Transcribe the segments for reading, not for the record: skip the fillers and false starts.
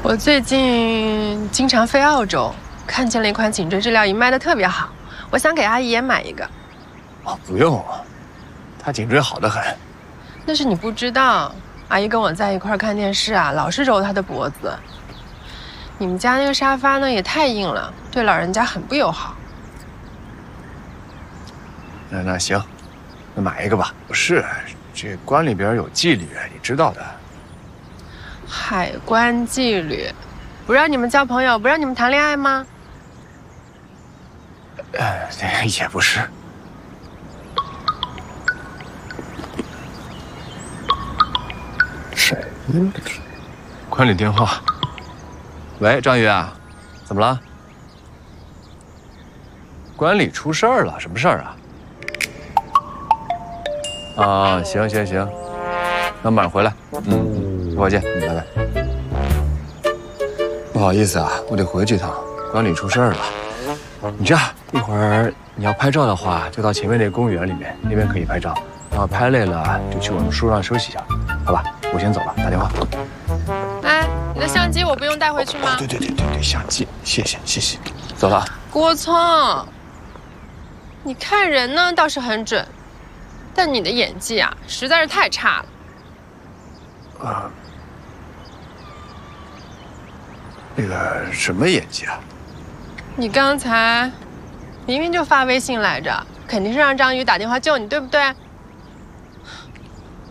我最近经常飞澳洲，看见了一款颈椎治疗仪，卖的特别好，我想给阿姨也买一个。 哦，不用，她颈椎好得很。 那是你不知道，阿姨跟我在一块看电视啊，老是揉她的脖子。你们家那个沙发呢，也太硬了，对老人家很不友好。 那行，那买一个吧。不是，这关里边有纪律，你知道的。 海关纪律，不让你们交朋友，不让你们谈恋爱吗？ 也不是。谁呀？管理电话。喂，张宇啊，怎么了？管理出事儿了，什么事儿啊？啊，行，那晚上回来。一会儿见，拜拜。不好意思啊，我得回去一趟，管理出事儿了。你这样，一会儿你要拍照的话，就到前面那个公园里面，那边可以拍照。然后拍累了就去我们书上休息一下，好吧？我先走了，打电话。 哎，你的相机我不用带回去吗？ 对，相机，谢谢，走了。 郭聪，你看人呢倒是很准，但你的演技啊实在是太差了。 那个什么演技啊？ 你刚才明明就发微信来着，肯定是让张宇打电话救你，对不对？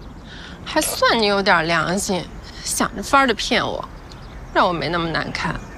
还算你有点良心，想着法儿的骗我，让我没那么难看。